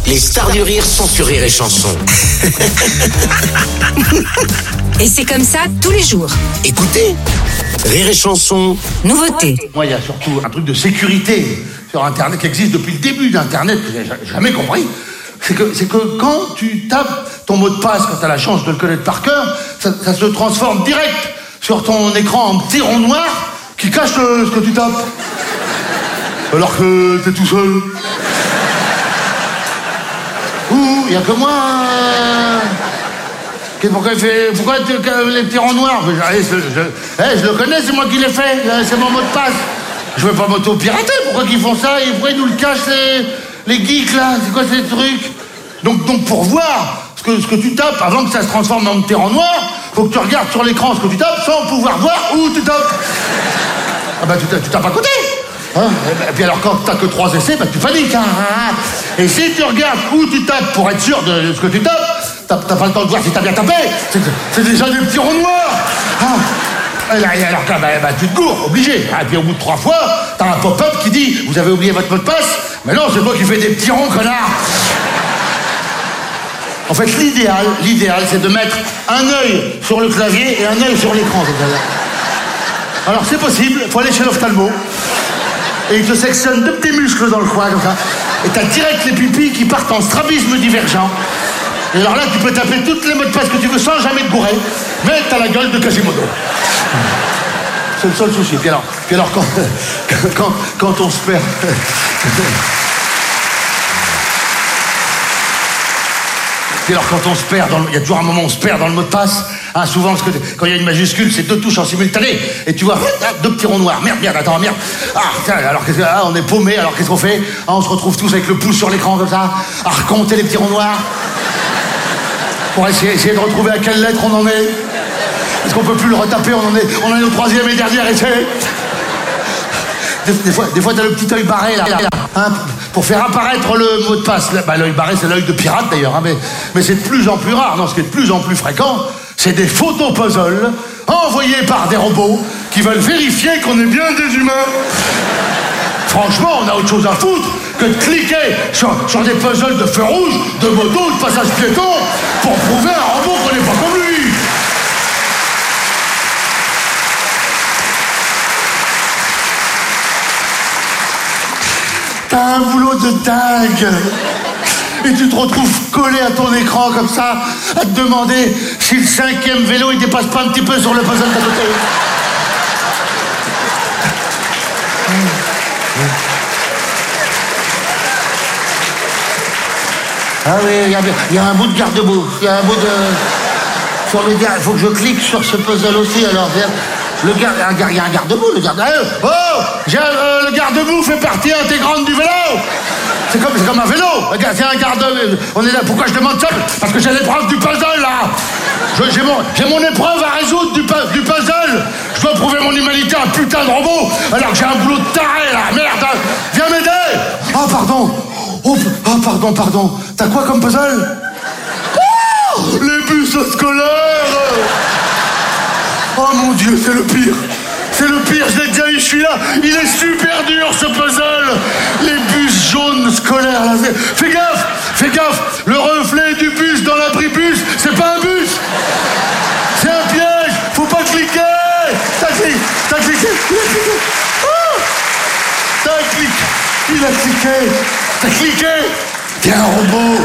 Les stars du rire sont sur Rire et Chanson. Et c'est comme ça tous les jours. Écoutez, Rire et Chanson. Nouveauté. Moi, il y a surtout un truc de sécurité sur Internet qui existe depuis le début d'Internet, que j'ai jamais compris. C'est que quand tu tapes ton mot de passe, quand tu as la chance de le connaître par cœur, ça se transforme direct sur ton écran en petit rond noir qui cache ce que tu tapes. Alors que t'es tout seul. Ouh, il y a que moi. Pourquoi les petits ronds noirs? Je le connais, c'est moi qui l'ai fait. C'est mon mot de passe. Je veux pas m'auto-pirater. Pourquoi ils font ça? Pourquoi ils nous le cachent, les geeks, là? C'est quoi ces trucs? Donc pour voir ce que tu tapes, avant que ça se transforme en petit rond noir, faut que tu regardes sur l'écran ce que tu tapes sans pouvoir voir où tu tapes. Ah bah tu tapes à côté. Hein? Et puis alors quand t'as que 3 essais, bah tu paniques. Hein? Et si tu regardes où tu tapes pour être sûr de ce que tu tapes, t'as pas le temps de voir si t'as bien tapé. C'est déjà des petits ronds noirs. Hein? Et alors là, bah, tu te gourres, obligé. Et puis au bout de 3 fois, t'as un pop-up qui dit « Vous avez oublié votre mot de passe ?» Mais non, c'est toi qui fais des petits ronds, connard. En fait, l'idéal, c'est de mettre un œil sur le clavier et un œil sur l'écran. Alors c'est possible, il faut aller chez l'ophtalmo. Et il te sectionne 2 petits muscles dans le coin, comme ça. Et t'as direct les pupilles qui partent en strabisme divergent. Et alors là, tu peux taper toutes les mots de passe que tu veux sans jamais te gourer. Mais t'as la gueule de Quasimodo. C'est le seul souci. Puis alors quand on se perd... Puis alors quand on se perd, il y a toujours un moment où on se perd dans le mot de passe. Hein, souvent, parce que quand il y a une majuscule, c'est 2 touches en simultané. Et tu vois, 2 petits ronds noirs. Merde, attends, merde. Ah, tiens, alors on est paumé, alors qu'est-ce qu'on fait? On se retrouve tous avec le pouce sur l'écran comme ça, à recompter les petits ronds noirs. Pour essayer de retrouver à quelle lettre on en est. Est-ce qu'on peut plus le retaper? On en est au 3e et dernier essai. Des fois, t'as le petit œil barré, là. Hein, pour faire apparaître le mot de passe. Bah, l'œil barré, c'est l'œil de pirate, d'ailleurs. Hein, mais c'est de plus en plus rare. Non, ce qui est de plus en plus fréquent, c'est des photos puzzles envoyés par des robots qui veulent vérifier qu'on est bien des humains. Franchement, on a autre chose à foutre que de cliquer sur des puzzles de feu rouge, de moto, de passage piéton, pour prouver à un robot qu'on n'est pas comme lui. T'as un boulot de dingue. Et tu te retrouves collé à ton écran comme ça, à te demander si le 5e vélo il dépasse pas un petit peu sur le puzzle d'à côté. Ah oui, il y a un bout de garde-boue. Il y a un bout de... Sur le garde, il faut que je clique sur ce puzzle aussi, alors. Il y a un garde-boue, le garde-boue. Oh, le garde-boue fait partie intégrante du vélo. C'est comme un vélo. C'est un garde-boue. On est là. Pourquoi je demande ça? Parce que j'ai l'épreuve du puzzle, là. J'ai mon épreuve à résoudre du puzzle. Je dois prouver mon humanité à un putain de robot, alors que j'ai un boulot de taré, là. Merde. Viens m'aider. Ah, pardon. Pardon. T'as quoi comme puzzle? Oh, les bus scolaires. Oh mon Dieu, c'est le pire. C'est le pire, je l'ai déjà eu celui-là. Il est super dur, ce puzzle. Les bus jaunes scolaires, là. Fais gaffe. Le reflet du bus dans l'abribus, c'est pas un bus. C'est un piège. Faut pas cliquer. T'as cliqué. Il a cliqué. T'as cliqué. T'es un robot.